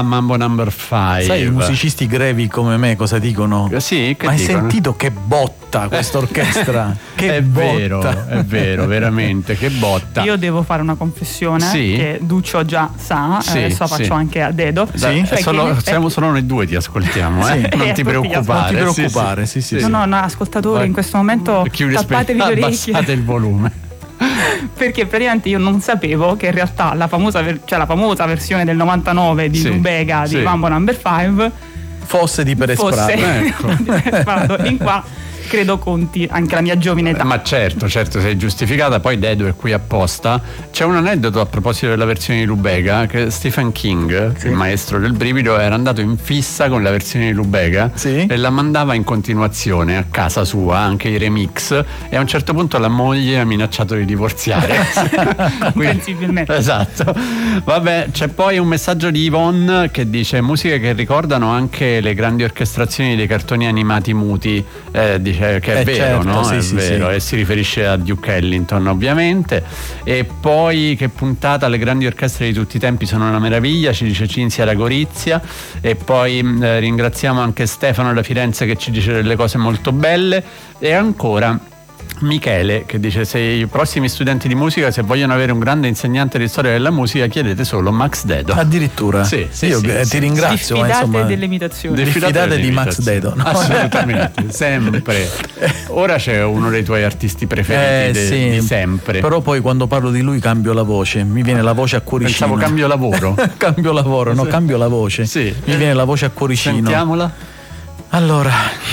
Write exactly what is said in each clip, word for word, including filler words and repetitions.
Mambo Number five. Sai, i musicisti grevi come me cosa dicono? Sì, che ma hai dicono? sentito che botta questa orchestra? Che è botta. vero, è vero, veramente, che botta. Io devo fare una confessione sì. che Duccio già sa, sì, adesso sì. faccio anche a dedo. Sì? Cioè solo, che... siamo solo noi due, ti ascoltiamo, eh? Sì. Non Eh, ti tutti preoccupare. Non ti preoccupare, sì, sì. sì, No, sì. no, no, ascoltatori, Vai. in questo momento Chiudi, tappatevi le orecchie. abbassate il volume. Perché praticamente io non sapevo che in realtà la famosa, ver- cioè la famosa versione del novantanove di Sì, Lubega di sì. Mambo Number five Fosse di Perez fosse Prado. Ecco. di Perez Prado. In qua credo conti anche la mia giovine età. Ma certo, certo, sei giustificata. Poi Dedo è qui apposta. C'è un aneddoto a proposito della versione di Lubega, che Stephen King, Sì. il maestro del brivido, era andato in fissa con la versione di Lubega, Sì. e la mandava in continuazione a casa sua, anche i remix, e a un certo punto la moglie ha minacciato di divorziare. Comprensibilmente. Esatto. Vabbè, c'è poi un messaggio di Yvonne che dice: musiche che ricordano anche le grandi orchestrazioni dei cartoni animati muti. Eh, dice che è Eh, vero, certo, no? sì, È sì, vero, sì. e si riferisce a Duke Ellington, ovviamente. E poi che puntata, le grandi orchestre di tutti i tempi sono una meraviglia, ci dice Cinzia da Gorizia. E poi eh, ringraziamo anche Stefano da Firenze che ci dice delle cose molto belle. E ancora Michele che dice: se i prossimi studenti di musica, se vogliono avere un grande insegnante di storia della musica, chiedete solo Max Dedo. Addirittura? Sì, sì, Io sì, eh, sì. ti ringrazio. Ma Diffidate insomma, delle imitazioni. Diffidate di Max Dedo, no? Assolutamente, sempre. Ora c'è uno dei tuoi artisti preferiti Eh, de- sì. di sempre. Però poi quando parlo di lui cambio la voce, mi viene la voce a cuoricino. Pensavo cambio lavoro. Cambio lavoro, no, cambio la voce. Sì. Mi viene la voce a cuoricino. Sentiamola. Allora,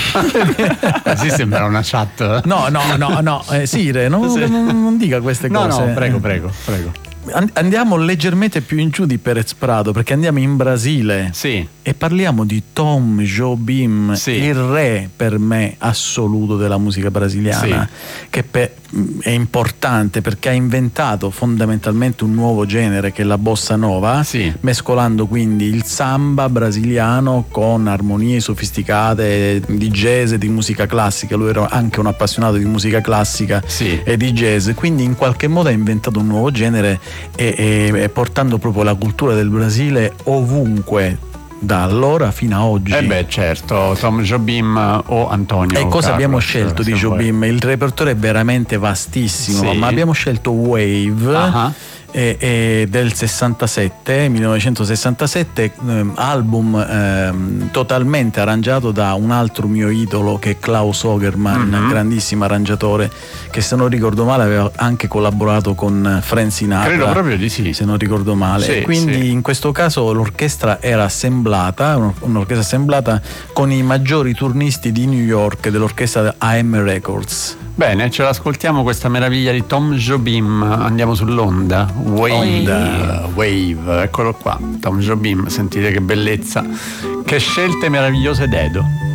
Così sembra una chat. no, no, no, no, eh, Sire, non, Sì. non, non dica queste No, cose. no, prego, prego, prego. An- Andiamo leggermente più in giù di Perez Prado, perché andiamo in Brasile. Sì. E parliamo di Tom Jobim, Sì. il re per me assoluto della musica brasiliana, che pe- è importante perché ha inventato fondamentalmente un nuovo genere che è la bossa nova, Sì. mescolando quindi il samba brasiliano con armonie sofisticate di jazz e di musica classica. Lui era anche un appassionato di musica classica Sì. e di jazz, quindi in qualche modo ha inventato un nuovo genere e, e- e portando proprio la cultura del Brasile ovunque, da allora fino a oggi. Eh beh, certo, Tom Jobim o Antonio. E cosa Carlos, abbiamo scelto di se vuoi. Jobim? Il repertorio è veramente vastissimo, Sì. ma abbiamo scelto Wave. Ah. E, e del sessantasette, millenovecentosessantasette, ehm, album ehm, totalmente arrangiato da un altro mio idolo che è Klaus Ogerman, Mhm. grandissimo arrangiatore che, se non ricordo male, aveva anche collaborato con Frank Sinatra. Credo proprio di sì. Se non ricordo male. Sì, E quindi sì. in questo caso l'orchestra era assemblata, un- un'orchestra assemblata con i maggiori turnisti di New York dell'orchestra A M Records. Bene, ce l'ascoltiamo questa meraviglia di Tom Jobim. Andiamo sull'onda. Wave, Onda. Wave, eccolo qua. Tom Jobim, sentite che bellezza. Che scelte meravigliose, Dedo.